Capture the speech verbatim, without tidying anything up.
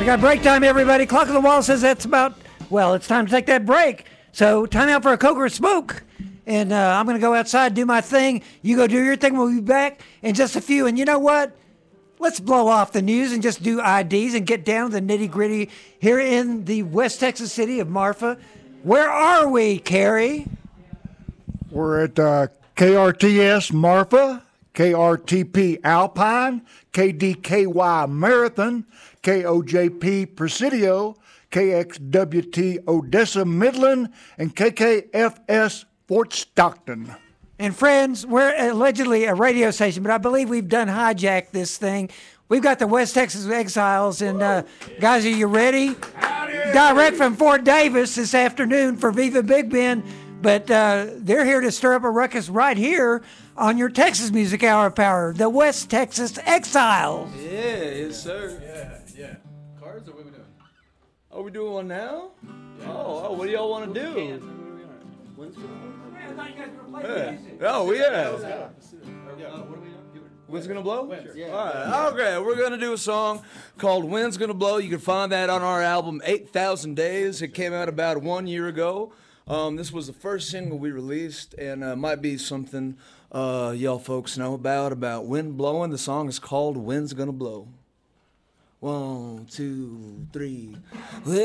We got break time, everybody. Clock on the wall says that's about, well, it's time to take that break. So time out for a Coke or a smoke. And uh, I'm going to go outside, do my thing. You go do your thing. We'll be back in just a few. And you know what? Let's blow off the news and just do I Ds and get down to the nitty-gritty here in the West Texas city of Marfa. Where are we, Carrie? We're at uh, K R T S Marfa, K R T P Alpine, K D K Y Marathon, K O J P Presidio, K X W T Odessa Midland, and K K F S Fort Stockton. And friends, we're allegedly a radio station, but I believe we've done hijacked this thing. We've got the West Texas Exiles, and uh, guys, are you ready? Direct from Fort Davis this afternoon for Viva Big Ben, but uh, they're here to stir up a ruckus right here on your Texas Music Hour of Power, the West Texas Exiles. Yeah, yes, sir. Yeah, yeah. Cards, or what are we doing? Are we doing one now? Yeah. Oh, oh, what do y'all want to do? When's gonna yeah. Oh, yeah. yeah. What are we doing? Wind's Gonna Blow? Sure. Yeah. All right. Okay, we're going to do a song called Wind's Gonna Blow. You can find that on our album, eight thousand Days. It came out about one year ago. Um, this was the first single we released, and uh, might be something uh, y'all folks know about, about wind blowing. The song is called Wind's Gonna Blow. One, two, three.